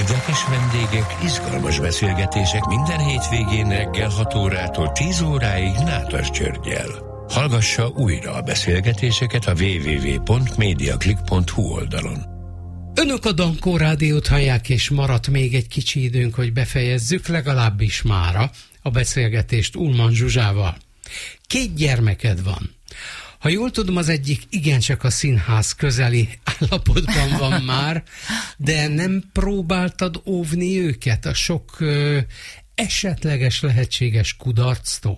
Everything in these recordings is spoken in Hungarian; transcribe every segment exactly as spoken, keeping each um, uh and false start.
Érdekes vendégek, izgalmas beszélgetések minden hétvégén reggel hat órától tíz óráig Nádas Györggyel. Hallgassa újra a beszélgetéseket a double-u double-u double-u pont mediaclick pont hu oldalon. Önök a Dankó Rádiót hallják, és maradt még egy kicsi időnk, hogy befejezzük, legalábbis mára a beszélgetést Ullmann Zsuzsával. Két gyermeked van. Ha jól tudom, az egyik igencsak a színház közeli állapotban van már, de nem próbáltad óvni őket a sok ö, esetleges lehetséges kudarctól?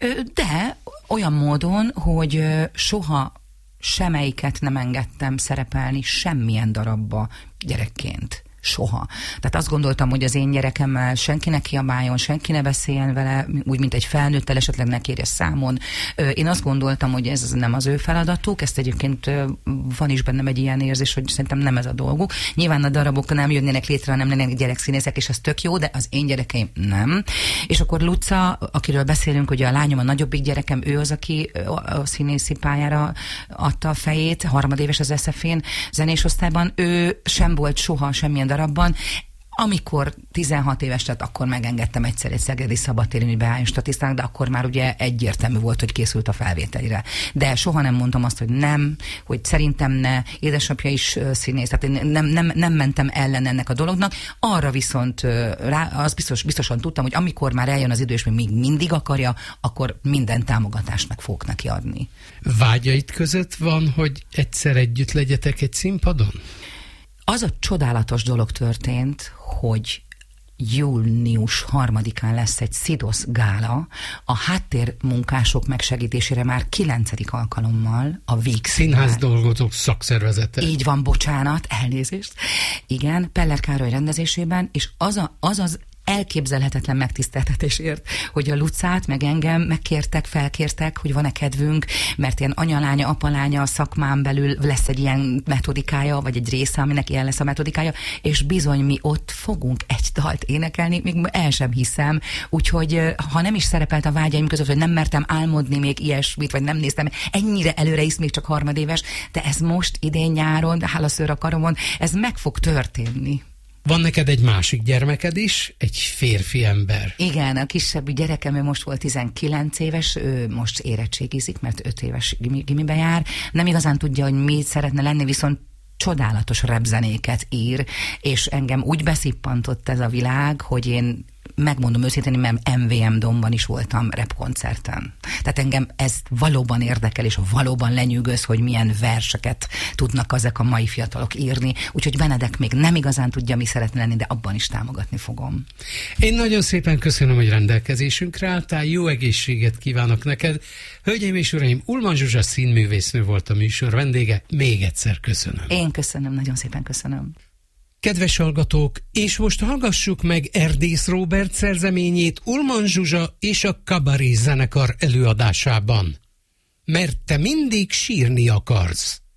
De olyan módon, hogy soha semmelyiket nem engedtem szerepelni semmilyen darabba gyerekként. Soha. Tehát azt gondoltam, hogy az én gyerekemmel senki ne kiabáljon, senki ne beszéljen vele, úgy, mint egy felnőttel, esetleg ne kérje számon. Én azt gondoltam, hogy ez nem az ő feladatuk, ezt egyébként van is bennem egy ilyen érzés, hogy szerintem nem ez a dolguk. Nyilván a darabok nem jönnének létre, nem lennének gyerekszínészek, és ez tök jó, de az én gyerekeim nem. És akkor Luca, akiről beszélünk, hogy a lányom a nagyobbik gyerekem, ő az, aki a színészi pályára adta a fejét, harmadéves az es ef én zenés osztályban, ő sem volt soha semmilyen darabban. Amikor tizenhat éves lett, akkor megengedtem egyszer egy szegedi szabadtéren, hogy beálljon statisztának, de akkor már ugye egyértelmű volt, hogy készült a felvételire. De soha nem mondtam azt, hogy nem, hogy szerintem ne, édesapja is színész, tehát én nem, nem, nem mentem ellen ennek a dolognak. Arra viszont rá, az biztos, biztosan tudtam, hogy amikor már eljön az idő, és még mindig akarja, akkor minden támogatást meg fogok neki adni. Vágyait között van, hogy egyszer együtt legyetek egy színpadon? Az a csodálatos dolog történt, hogy június harmadikán lesz egy szidosz gála, a háttérmunkások megsegítésére már kilencedik alkalommal a Víg Színház dolgozók szakszervezete. Így van, bocsánat, elnézést. Igen, Peller Károly rendezésében, és az a, az, az elképzelhetetlen megtiszteltetésért, hogy a Lucát meg engem megkértek, felkértek, hogy van-e kedvünk, mert ilyen anyalánya, apalánya a szakmán belül lesz egy ilyen metodikája, vagy egy része, aminek ilyen lesz a metodikája, és bizony mi ott fogunk egy dalt énekelni, még el sem hiszem, úgyhogy ha nem is szerepelt a vágyaim között, hogy nem mertem álmodni még ilyesmit, vagy nem néztem ennyire előre is, még csak harmadéves, de ez most idén nyáron, hálaszőr a karomon, ez meg fog történni. Van neked egy másik gyermeked is, egy férfi ember. Igen, a kisebb gyerekem, ő most volt tizenkilenc éves, ő most érettségizik, mert öt éves gimibe jár. Nem igazán tudja, hogy mit szeretne lenni, viszont csodálatos repzenéket ír, és engem úgy beszippantott ez a világ, hogy én megmondom őszintén, mert em vé em Domban is voltam repkoncerten. Tehát engem ez valóban érdekel, és valóban lenyűgöz, hogy milyen verseket tudnak ezek a mai fiatalok írni. Úgyhogy Benedek még nem igazán tudja, mi szeretne lenni, de abban is támogatni fogom. Én nagyon szépen köszönöm, hogy rendelkezésünkre álltál, jó egészséget kívánok neked. Hölgyeim és uraim, Ullmann Zsuzsa színművésznő volt a műsor vendége, még egyszer köszönöm. Én köszönöm, nagyon szépen köszönöm. Kedves hallgatók, és most hallgassuk meg Erdész Róbert szerzeményét Ullmann Zsuzsa és a Kabaré zenekar előadásában. Mert te mindig sírni akarsz.